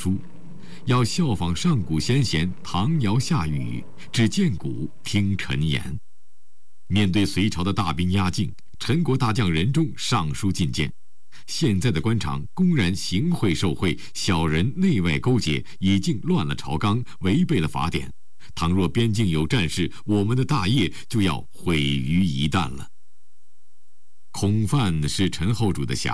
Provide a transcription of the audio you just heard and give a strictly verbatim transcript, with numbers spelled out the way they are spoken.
书，要效仿上古先贤唐尧夏禹，只见古听臣言。面对隋朝的大兵压境，陈国大将任重上书进谏：现在的官场公然行贿受贿，小人内外勾结，已经乱了朝纲，违背了法典。倘若边境有战事，我们的大业就要毁于一旦了。孔范是陈后主的辖